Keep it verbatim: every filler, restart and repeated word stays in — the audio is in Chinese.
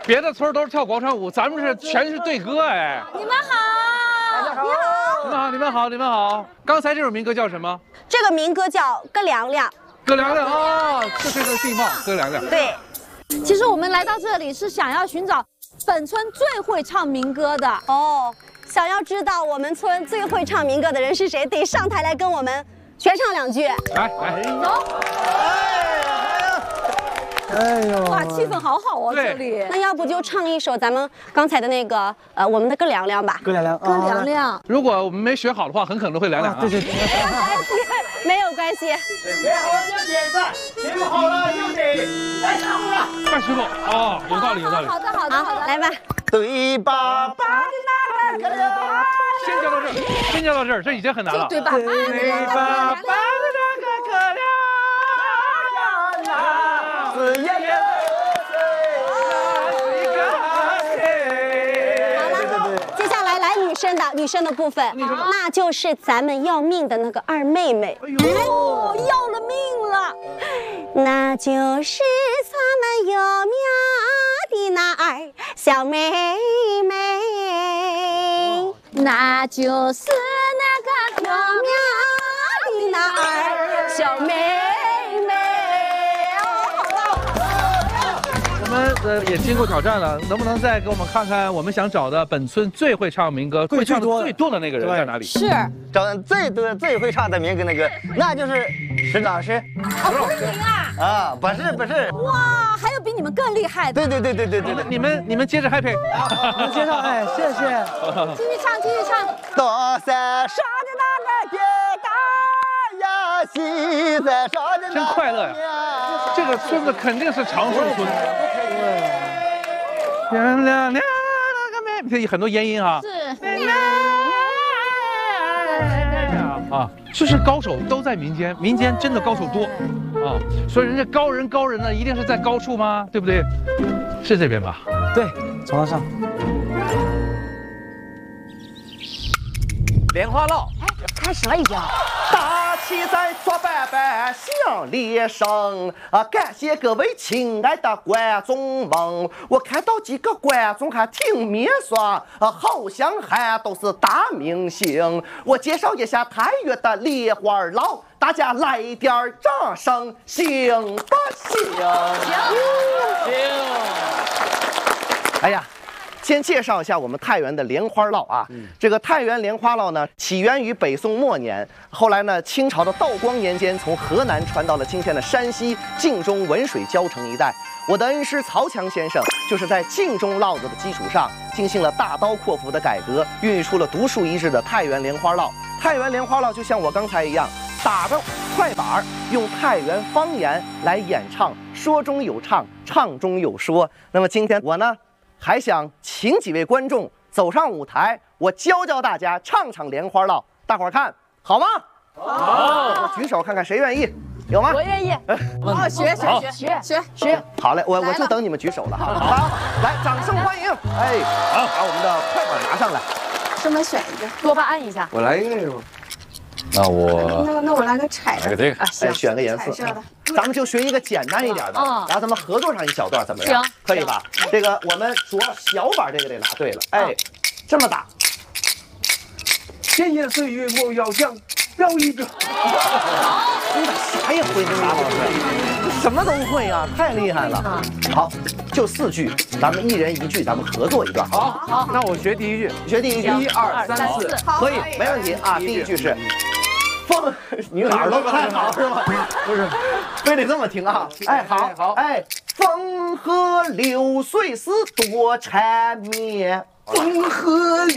别的村都是跳广场舞，咱们是全是对歌哎。 你们好， 大家好，你们好，你们好，你们好。刚才这首民歌叫什么？ 这个民歌叫《歌凉凉》。 歌凉凉啊，这是个地貌，歌凉凉。 对。 其实我们来到这里是想要寻找本村最会唱民歌的哦。想要知道我们村最会唱民歌的人是谁，得上台来跟我们学唱两句。 来来， 走。 哎呦， 哇，气氛好好哦，这里。 那要不就唱一首咱们刚才的那个呃我们的歌凉凉吧。 歌凉凉， 歌凉凉。 如果我们没学好的话，很可能会凉凉啊。 对对对。 没有关系。 学好了就点赞，学不好了就得再唱了。 范师傅，哦，有道理有道理。 好的好的好的， 来吧。 对爸爸的那个歌凉。 先教到这儿，先教到这儿，这已经很难了。 对吧？ 对爸爸的那个歌凉。 子夜夜好了，接下来来女生的女生的部分，那就是咱们要命的那个二妹妹。 哎呦，要了命了！ 那就是咱们有名的那二小妹妹， 那就是那个有名的那二小妹妹。 我们呃也经过挑战了，能不能再给我们看看我们想找的本村最会唱民歌、会唱的最多的那个人在哪里？ 是找最多最会唱的民歌那个，那就是石老师。 哦，不是您啊！ 啊，不是不是。 哇，还有比你们更厉害的。 对对对对对对对。 你们你们接着 happy。 能接上，哎，谢谢。 继续唱，继续唱。 东山上的那个爹大呀，西山上的真快乐呀！这个村子肯定是长寿村。亮亮亮那个妹，很多咽音啊。 是。 啊，就是高手都在民间，民间真的高手多啊，所以人家高人高人呢，一定是在高处吗？对不对？是这边吧？ 对，从上上。 莲花落， 哎，开始了已经。 大旗在左板板响连声啊！感谢各位亲爱的观众们，我看到几个观众还挺面爽啊，好像还都是大明星。我介绍一下太原的莲花落，大家来点掌声，行不行？行行。哎呀。先介绍一下我们太原的莲花落啊，嗯、这个太原莲花落呢，起源于北宋末年，后来呢，清朝的道光年间，从河南传到了今天的山西晋中文水交城一带。我的恩师曹强先生就是在晋中落子的基础上，进行了大刀阔斧的改革，孕育出了独树一帜的太原莲花落。太原莲花落就像我刚才一样，打着快板，用太原方言来演唱，说中有唱，唱中有说。那么今天我呢？还想请几位观众走上舞台，我教教大家唱唱莲花落，大伙儿看好吗？好，举手看看谁愿意，有吗？ 我愿意。哦，学学学学学学。 好嘞，我我就等你们举手了哈。好，来，掌声欢迎！哎，好，把我们的快板拿上来。 顺便选一个，多巴胺一下。 我来一个这个。那我那那我来个彩的， 来个这个， 哎，选个颜色。咱们就学一个简单一点的，然后咱们合作上一小段，怎么样？ 行， 可以吧？这个我们主要小板这个得拿对了，哎，这么打。 闲言碎语莫要讲，表一个。 你咋啥也会呢，马老师？什么都会啊，太厉害了。好，就四句，咱们一人一句，咱们合作一段。 好，好，那我学第一句， 学第一句， 一二三四， 可以，没问题啊。第一句是。风，你耳朵不太好是吗？不是，非得这么听啊！哎，好，好，哎，风和流水是多缠绵， 风和。